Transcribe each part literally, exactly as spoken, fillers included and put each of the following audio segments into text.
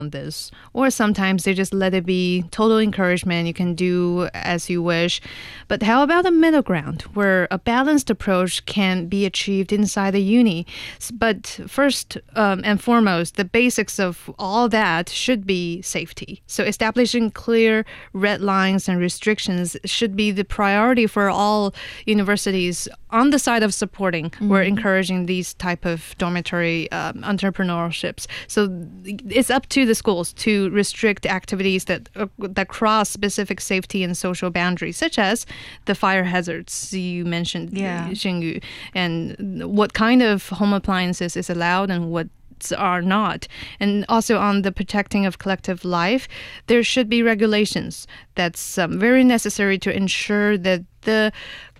this, or sometimes they just let it be total encouragement. You can do as you wish. But how about a middle ground where a balanced approach can be achieved inside the uni? But first um, and foremost, the basics of all that should be safety. So establishing clear red lines and restrictions should be the priority for all universities. On the side of supporting, mm-hmm. we're encouraging these type of dormitory um, entrepreneurships. So it's up to the schools to restrict activities that uh, that cross specific safety and social boundaries, such as the fire hazards you mentioned, yeah. Xingyu, and what kind of home appliances is allowed and what are not. And also on the protecting of collective life, there should be regulations that's um, very necessary to ensure that the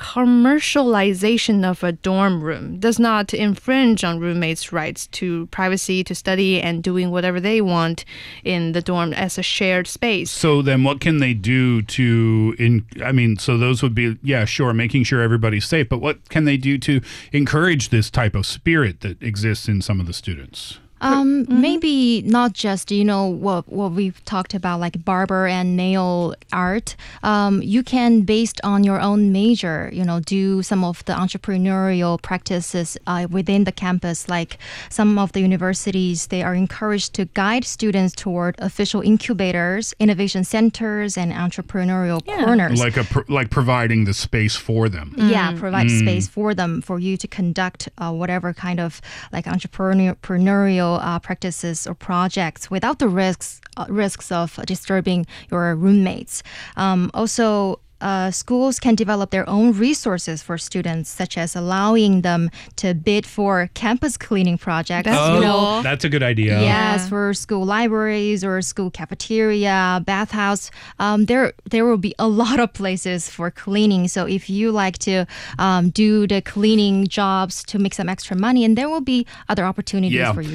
commercialization of a dorm room does not infringe on roommates' rights to privacy, to study, and doing whatever they want in the dorm as a shared space. So then what can they do to, in, I mean, so those would be, yeah, sure, making sure everybody's safe, but what can they do to encourage this type of spirit that exists in some of the students? Um, mm-hmm. Maybe not just, you know, what what we've talked about, like barber and nail art. Um, you can, based on your own major, you know, do some of the entrepreneurial practices uh, within the campus. Like some of the universities, they are encouraged to guide students toward official incubators, innovation centers, and entrepreneurial yeah. corners. Like a pro- like providing the space for them. Mm. Yeah, provide mm. space for them, for you to conduct uh, whatever kind of like entrepreneurial Uh, practices or projects without the risks uh, risks of disturbing your roommates. Um, also, uh, schools can develop their own resources for students, such as allowing them to bid for campus cleaning projects. That's oh, you know, that's a good idea. Yes, Yeah. for school libraries or school cafeteria, bathhouse. Um, there, there will be a lot of places for cleaning. So if you like to um, do the cleaning jobs to make some extra money, and there will be other opportunities Yeah. for you.